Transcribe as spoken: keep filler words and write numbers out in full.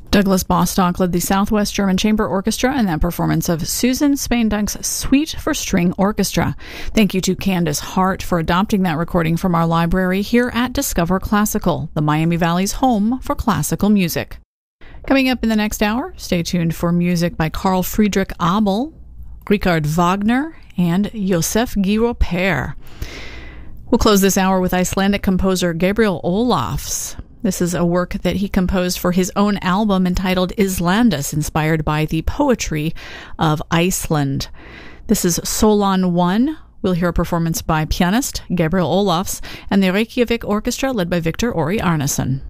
Douglas Bostock led the Southwest German Chamber Orchestra in that performance of Susan Spaendunk's Suite for String Orchestra. Thank you to Candace Hart for adopting that recording from our library here at Discover Classical, the Miami Valley's home for classical music. Coming up in the next hour, stay tuned for music by Carl Friedrich Abel, Richard Wagner, and Josef Giroper. We'll close this hour with Icelandic composer Gabriel Olafs. This is a work that he composed for his own album entitled Islandus, inspired by the poetry of Iceland. This is Solon one. We'll hear a performance by pianist Gabriel Olafs and the Reykjavik Orchestra led by Victor Ori Arneson.